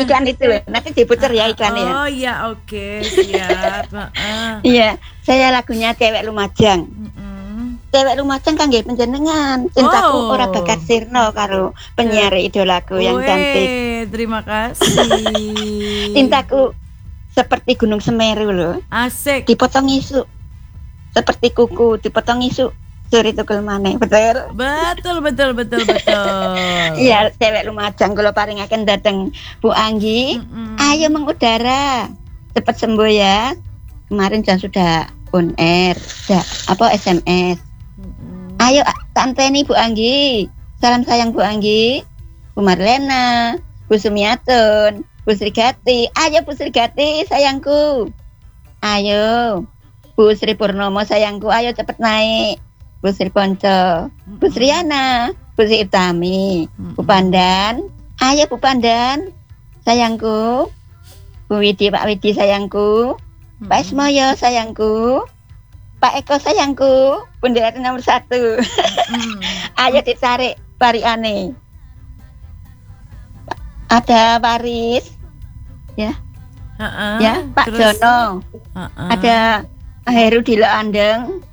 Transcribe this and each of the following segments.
iklan itu loh. Nanti diputer ya iklannya. Oh iya, oke, siap. Iya, saya lagunya Cewek Lumajang. Cewek Lumajang kangge panjenengan. Cintaku ora bakat sirna karo penyiar idolaku yang cantik. Terima kasih. Cintaku seperti Gunung Semeru loh. Asik. Dipotong isu. Seperti kuku dipotong isu. Suri tukul maneh, betul. Betul. Iya, Cewek Lumajang kula paringaken dateng Bu Anggi. Ayo mengudara. Cepat sembuh ya. Kemarin sudah on air, SMS. Ayo tanteni Bu Anggi. Salam sayang Bu Anggi. Bu Marlena, Bu Sumiatun, Bu Srigati. Ayo Bu Srigati sayangku. Ayo Bu Sri Purnomo sayangku, ayo cepet naik. Bu Sri Ponco, Bu Sriana, Bu Sri Utami, Bu Pandan. Ayo Bu Pandan sayangku. Bu Widi, Pak Widi sayangku. Pak Ismoyo sayangku. Pak Eko sayangku. Bendera nomor 1. Ayo ditarik pariane. Ada Paris. Ya. Ya, Pak terus, Jono. Ada Heru Dilo Andeng.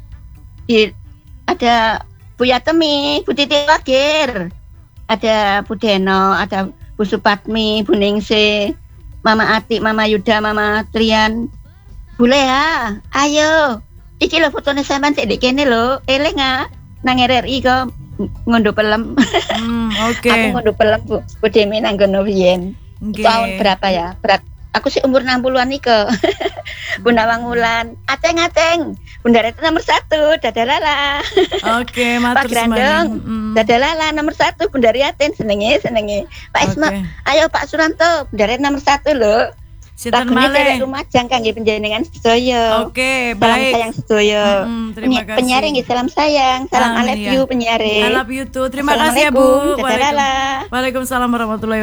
Ada Bu Yatemi, Bu Titi Wagir. Ada Bu Deno, ada Bu Supatmi, Bu Ningsih, Mama Ati, Mama Yuda, Mama Trian. Bu Lea, ayo. Iki lho fotone sampean sik ndek kene lho. Eling nang RRI kok ngondo pelem. Oke. Aku ngondo pelem Bu Demi nang gono biyen. Tahun berapa ya? Aku sih umur 60-an iki. Bu Nawang Wulan, aceng. Bundara itu nomor 1, Dadalala. Oke, matur Grandong, Dadalala nomor 1, Bundari Aten, senenge. Pak Isma, ayo Pak Suranto, Bundara nomor 1 lho. Sinten malih? Cewek malih? Lumajang kangge panjenengan sedaya. Oke, salam baik. Sayang sedaya. Terima kasih. Penyiar nggih salam sayang. Salam I love you penyiar. I love you too. Terima kasih ya Bu. Dadalala. Waalaikumsalam warahmatullahi